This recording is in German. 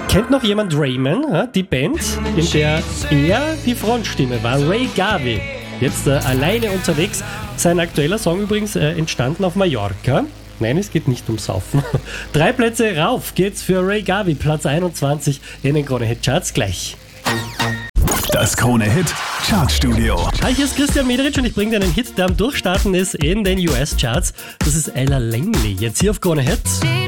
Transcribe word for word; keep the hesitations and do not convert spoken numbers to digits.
Kennt noch jemand Rayman, ja? Die Band, in der er die Frontstimme war, Ray Garvey. Jetzt äh, alleine unterwegs. Sein aktueller Song übrigens äh, entstanden auf Mallorca. Nein, es geht nicht ums Saufen. Drei Plätze rauf geht's für Ray Garvey, Platz einundzwanzig in den Krone-Hit-Charts gleich. Das Krone-Hit Chartstudio. Hi, hier ist Christian Mederitsch und ich bringe dir einen Hit, der am Durchstarten ist in den U S-Charts. Das ist Ella Langley, jetzt hier auf Krone-Hit.